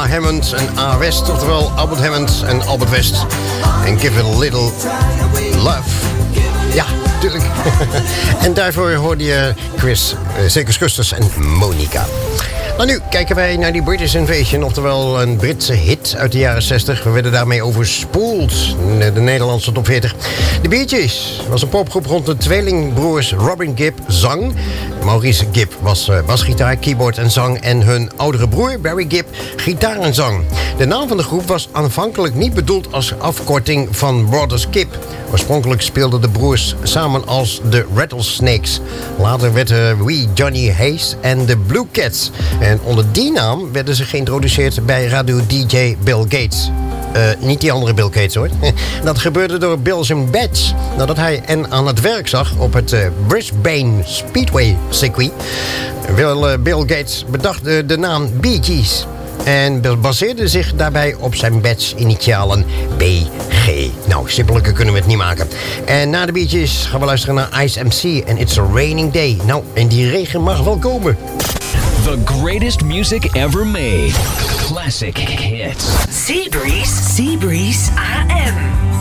A. Hammond en A. West, oftewel Albert Hammond en Albert West. En Give It A Little Love. Ja, tuurlijk. En daarvoor hoorde je Circus Custers en Monica. Nou, nu kijken wij naar die British Invasion, oftewel een Britse hit uit de jaren 60. We werden daarmee overspoeld, de Nederlandse top 40. De Bee Gees was een popgroep rond de tweelingbroers Robin Gibb, zang. Maurice Gibb was basgitaar, keyboard en zang. En hun oudere broer Barry Gibb, gitaar en zang. De naam van de groep was aanvankelijk niet bedoeld als afkorting van Brothers Gibb. Oorspronkelijk speelden de broers samen als de Rattlesnakes. Later werden Wee Johnny Hayes en de Blue Cats. En onder die naam werden ze geïntroduceerd bij radio-dj Bill Gates. Niet die andere Bill Gates hoor. Dat gebeurde door Bill's Badge. Nadat hij hen aan het werk zag op het Brisbane Speedway circuit. Bill Gates bedacht de naam Bee Gees. En baseerde zich daarbij op zijn badge-initialen BG. Nou, simpeler kunnen we het niet maken. En na de Bee Gees gaan we luisteren naar Ice MC en It's a Raining Day. Nou, en die regen mag wel komen. The greatest music ever made. Classic hits. Sea Breeze AM.